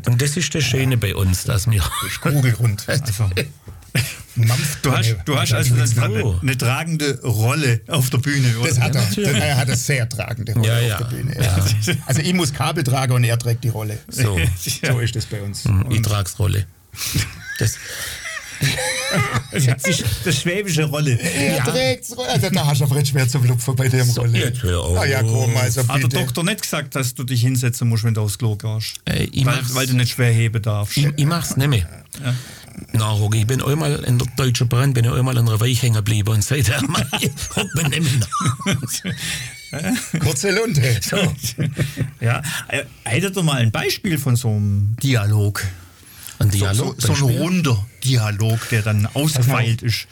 nicht. Und das ist das Schöne bei uns, dass wir... Kugelrund. Du hast also eine tragende Rolle auf der Bühne, oder? Das hat er. Er hat eine sehr tragende Rolle auf der Bühne. Ja. Also ich muss Kabel tragen und er trägt die Rolle. So ist das bei uns. Ich trage Rolle. Das schwäbische Rolle. Er trägt's Rolle. Also da hast du aber schwer zum Lupfen bei dem Rolle. Jetzt hör auf. Ja, komm, also bitte. Hat der Doktor nicht gesagt, dass du dich hinsetzen musst, wenn du aufs Klo gehst? Weil du nicht schwer heben darfst. Ich mach's nicht mehr. Ja. Na, Rogi, ich bin einmal in der Deutschen Bahn, bin ich einmal in einer Weich hängen geblieben und seitdem hockt man nicht mehr. Kurze Lunte. So. Ja, hättet ihr mal ein Beispiel von so einem Dialog? Ein Dialog? So ein runder Dialog, der dann ausgefeilt ist.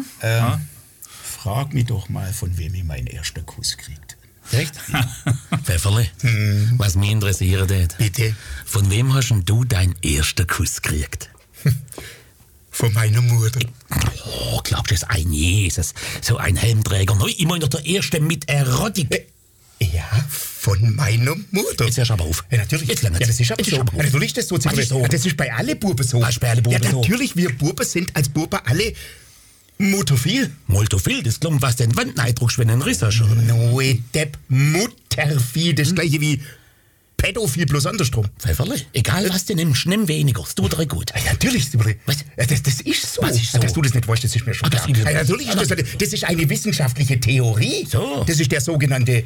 Frag mich doch mal, von wem ich meinen ersten Kuss kriegt. Echt? Pfefferle, was mich interessiert hat. Bitte? Von wem hast denn du deinen ersten Kuss gekriegt? Von meiner Mutter. Oh, glaubst du, das ist ein Jesus, so ein Helmträger? Ich meine doch der Erste mit Erotik. Ja, von meiner Mutter. Jetzt hörst du aber auf. Ja, natürlich. Jetzt das ist aber so. Aber natürlich ist das so. Das ist bei allen Buben so. Was ist bei allen Buben so? Natürlich, wir Buben sind als Buben alle mutterviel. Mutterviel, das klingt, was den Wand neidruckst, wenn du einen Riss hast. Noe, Depp, Mutterviel, das gleiche wie Pädophil bloß andersrum. Pfefferle, egal was du nimmst, nimm weniger, es tut dir gut. Ja, natürlich. Was? Das ist so. Was ist so? Dass du das nicht weißt, das ist mir schon klar. Ja, natürlich ist das ist eine wissenschaftliche Theorie. So. Das ist der sogenannte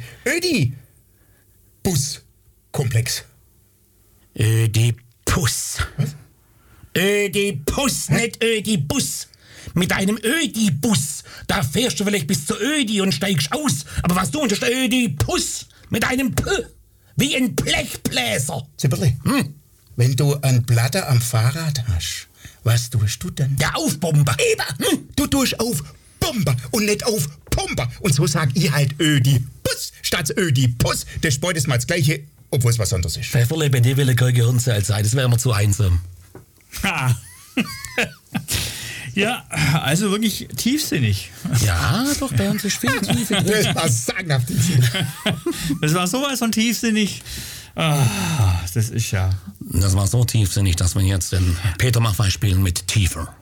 Ödipus-Komplex. Ödipus. Was? Ödipus, nicht Ödibus. Mit einem Ödibus, da fährst du vielleicht bis zur Ödi und steigst aus. Aber was du ist der Ödipus mit einem P. Wie ein Blechbläser. Zipperli, wenn du einen Blatter am Fahrrad hast, was tust du dann? Ja, aufbomber. Du tust auf Bomber und nicht auf Pumper. Und so sag ich halt Ödipus statt Ödipus. Das ist beides mal das Gleiche, obwohl es was anderes ist. Pfefferle, bei dir will ich kein Gehirnzeit sein. Das wäre mir zu einsam. Ha. Ja, also wirklich tiefsinnig. Ja, doch, bei uns ist viel tiefer drin. Das war sagenhaft tiefsinnig. Das war sowas von tiefsinnig. Das ist ja... Das war so tiefsinnig, dass wir jetzt den Peter Maffay spielen mit Tiefer.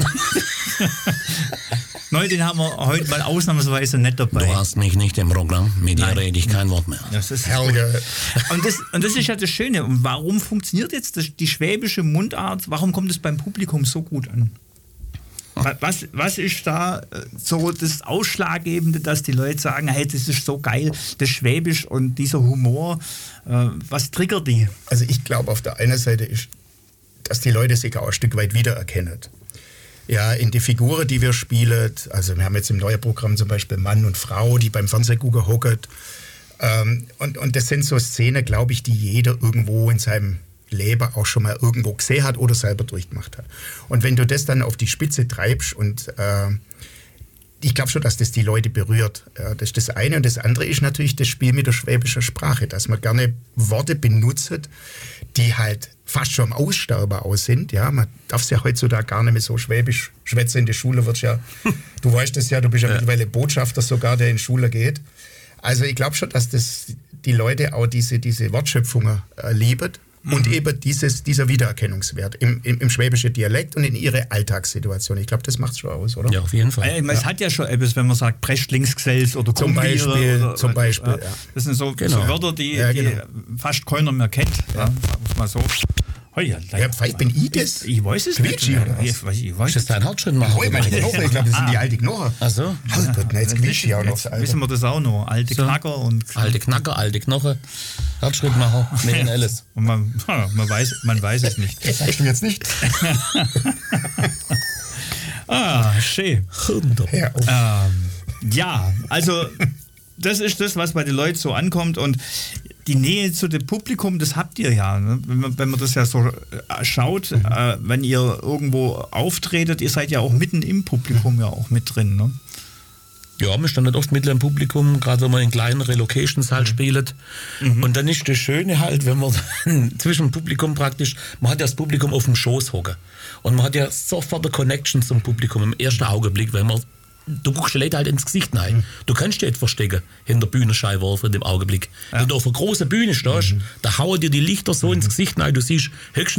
Neu, den haben wir heute mal ausnahmsweise nicht dabei. Du hast mich nicht im Programm, mit dir rede ich kein Wort mehr. Das ist Helge. Und das ist ja das Schöne. Und warum funktioniert jetzt die schwäbische Mundart, warum kommt es beim Publikum so gut an? Was ist da so das Ausschlaggebende, dass die Leute sagen, hey, das ist so geil, das Schwäbisch und dieser Humor, was triggert die? Also ich glaube, auf der einen Seite ist, dass die Leute sich auch ein Stück weit wiedererkennen. Ja, in die Figuren, die wir spielen, also wir haben jetzt im neuen Programm zum Beispiel Mann und Frau, die beim Fernsehgucken hocken. Und das sind so Szenen, glaube ich, die jeder irgendwo in seinem Leben auch schon mal irgendwo gesehen hat oder selber durchgemacht hat. Und wenn du das dann auf die Spitze treibst und ich glaube schon, dass das die Leute berührt. Das ist das eine. Und das andere ist natürlich das Spiel mit der schwäbischen Sprache, dass man gerne Worte benutzt, die halt fast schon am Aussterben aus sind. Ja, man darf es ja heutzutage gar nicht mehr so schwäbisch schwätzen. In der Schule wird ja, du weißt das ja, du bist ja mittlerweile Botschafter sogar, der in die Schule geht. Also ich glaube schon, dass das die Leute auch diese Wortschöpfungen lieben. Und eben dieser Wiedererkennungswert im schwäbischen Dialekt und in ihre Alltagssituation. Ich glaube, das macht es schon aus, oder? Ja, auf jeden Fall. Es hat ja schon etwas, wenn man sagt Prechtlingsgesells oder zum Beispiel. Ja. Das sind so Wörter, die fast keiner mehr kennt. Ja. Muss man so. Vielleicht bin ich das. Ich weiß es nicht. Ich weiß ist das dein Hauptschrittmacher? Ich glaube, das sind die alten Knochen. Ach so. Jetzt quietscht ja auch noch. Wissen wir das auch noch. Alte Knacker und... Alte Knacker, alte Knochen. Hauptschrittmacher mit den Alice. Und man weiß es nicht. Das sagst du jetzt nicht. Schön. Ja, also das ist das, was bei den Leuten so ankommt und die Nähe zu dem Publikum, das habt ihr ja. Ne? Wenn man das ja so schaut, wenn ihr irgendwo auftretet, ihr seid ja auch mitten im Publikum ja auch mit drin. Ne? Ja, wir standen oft mitten im Publikum, gerade wenn man in kleinere Locations halt spielt. Und dann ist das Schöne halt, wenn man zwischen dem Publikum praktisch, man hat ja das Publikum auf dem Schoß hocken. Und man hat ja sofort eine Connection zum Publikum im ersten Augenblick, weil man du guckst die Leute halt ins Gesicht rein. Du kannst dich nicht verstecken hinter der Bühnenscheinwerfer in dem Augenblick. Wenn du auf einer großen Bühne stehst, da hauen dir die Lichter so ins Gesicht rein, du siehst höchstens